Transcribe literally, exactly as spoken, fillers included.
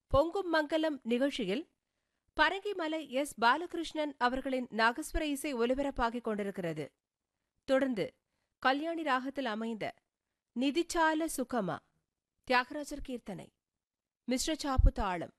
பொங்கும் மங்கலம் நிகழ்ச்சியில் பரங்கிமலை எஸ் பாலகிருஷ்ணன் அவர்களின் நாகஸ்வர இசை ஒலிபரப்பாகிக் கொண்டிருக்கிறது. தொடர்ந்து கல்யாணி ராகத்தில் அமைந்த நிதிச்சால சுகமா தியாகராஜர் கீர்த்தனை, மிஸ்ர சாப்பு தாளம்,